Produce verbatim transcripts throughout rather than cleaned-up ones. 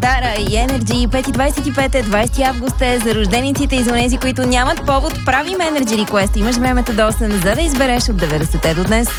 Дара и Energy. пети двадесет и пет е, двадесети август е за рождениците и за онези, които нямат повод. Правим Energy Request. Имаш времето до осем, за да избереш от деветдесетте до днес.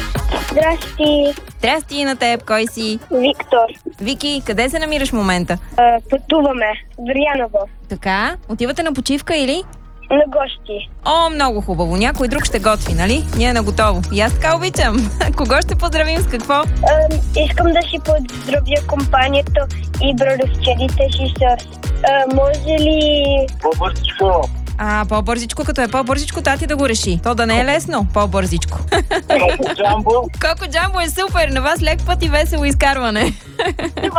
Здрасти, Здрасти на теб, кой си? Виктор. Вики, къде се намираш в момента? А, пътуваме в Дряново Така, отивате на почивка или? на гости. О, много хубаво. Някой друг ще готви, нали? Ние на готово. И аз така обичам. Кого ще поздравим с какво? А, искам да си поздравя компанията и брадовчедите си с... А, може ли... По-бързичко. А, по-бързичко, като е по-бързичко, тати да го реши. То да не е лесно, по-бързичко. Коко Джамбо. Коко Джамбо е супер, на вас лек път и весело изкарване. Това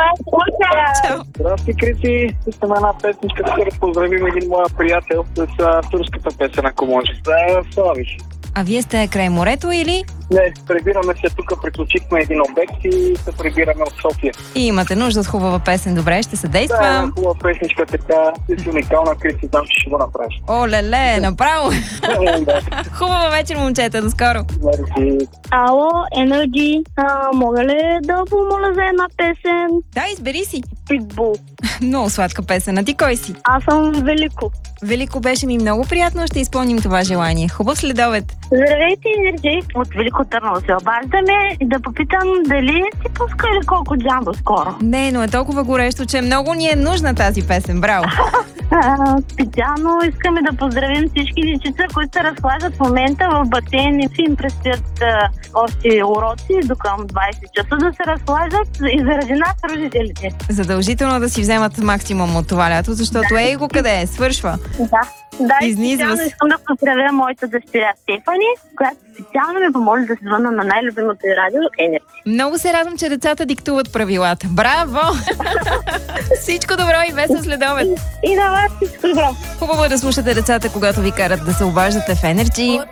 е Чао. Здрасти, Криси. Искам една песничка, да поздравим един моя приятел с а, турската песен, ако може. Да, Славиш. А вие сте край морето или? Не, прибираме се тук, приключихме един обект и се прибираме от София. И имате нужда от хубава песен. Добре, ще се Да, действа. една хубава песничка, така, ти си уникална, Криси, знам, че ще го направиш. О, леле, направо. Да, Хубава вечер, момчета, до скоро. мерси. Ало, Energy. А, мога ли да помоля за една песен? Да, избери си. Питбул. Много сладка песен. А ти кой си? Аз съм Велико. Велико, беше ми много приятно. Ще изпълним това желание. Хубав следобед. Здравейте, Energy. От Велико Търново се обаждаме и да попитам дали си пускали колко Джамбо скоро. Не, но е толкова горещо, че много ни е нужна тази песен. Браво. А, специално искаме да поздравим всички дечица, които се разхлаждат в момента в басейн и им предстоят а, още уроци до към двадесет часа да се разхлаждат и заради нас родителите. Задължително да си вземат максимум от това лято, защото ей го къде е, свършва. Да. Да, и Изнизва специално се. искам да поздравя моята дъщеря Стефани, която специално ми помоли да се звъна на най-любимото й радио Енерджи. Много се радвам, че децата диктуват правилата. Браво! Всичко добро и весел следобед. И на вас всичко добро. Хубаво е да слушате децата, когато ви карат да се обаждате в Energy.